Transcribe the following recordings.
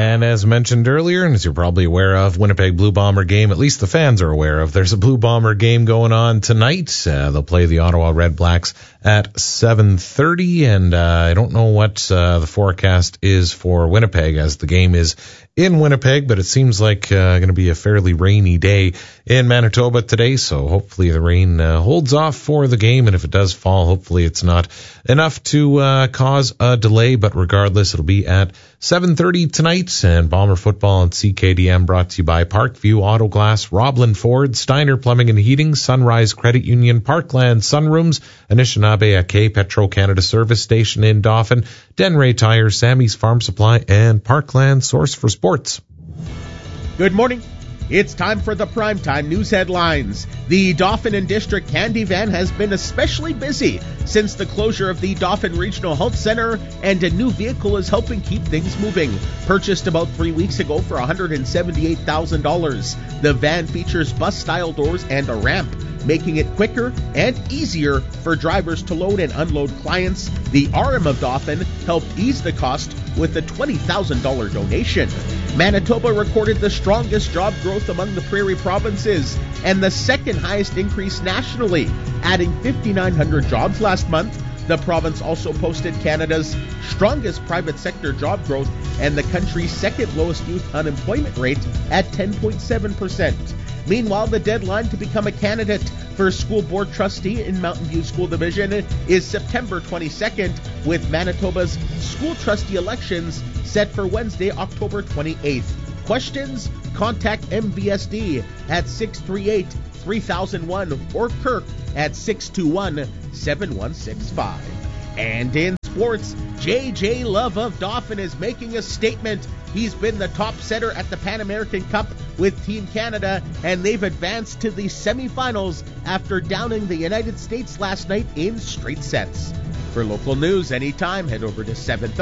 And as mentioned earlier, and as you're probably aware of, Winnipeg Blue Bomber game, at least the fans are aware of, there's a Blue Bomber game going on tonight. They'll play the Ottawa Red Blacks at 7:30, and I don't know what the forecast is for Winnipeg, as the game is in Winnipeg, but it seems like going to be a fairly rainy day in Manitoba today, so hopefully the rain holds off for the game, and if it does fall, hopefully it's not enough to cause a delay, but regardless, it'll be at 7:30 tonight, and Bomber Football and CKDM brought to you by Parkview Auto Glass, Roblin Ford, Steiner Plumbing and Heating, Sunrise Credit Union, Parkland Sunrooms, Anishinaabe Ake, Petro-Canada Service Station in Dauphin, Denray Tire, Sammy's Farm Supply, and Parkland Source for Sports. Good morning. It's time for the primetime news headlines. The Dauphin and District Candy Van has been especially busy since the closure of the Dauphin Regional Health Center, and a new vehicle is helping keep things moving. Purchased about 3 weeks ago for $178,000. The van features bus-style doors and a ramp, making it quicker and easier for drivers to load and unload clients. The RM of Dauphin helped ease the cost with a $20,000 donation. Manitoba recorded the strongest job growth among the Prairie provinces and the second highest increase nationally, adding 5,900 jobs last month. The province also posted Canada's strongest private sector job growth and the country's second lowest youth unemployment rate at 10.7%. Meanwhile, the deadline to become a candidate for school board trustee in Mountain View School Division is September 22nd, with Manitoba's school trustee elections set for Wednesday, October 28th. Questions? Contact MVSD at 638-3001 or Kirk at 621-7165. And in sports, J.J. Love of Dauphin is making a statement. He's been the top setter at the Pan American Cup with Team Canada, and they've advanced to the semifinals after downing the United States last night in straight sets. For local news anytime, head over to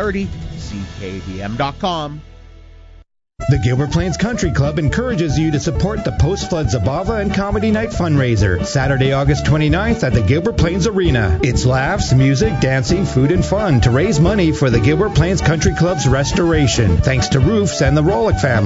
730CKDM.com. The Gilbert Plains Country Club encourages you to support the Post-Flood Zabava and Comedy Night fundraiser, Saturday, August 29th at the Gilbert Plains Arena. It's laughs, music, dancing, food, and fun to raise money for the Gilbert Plains Country Club's restoration, thanks to Roofs and the Rolick family.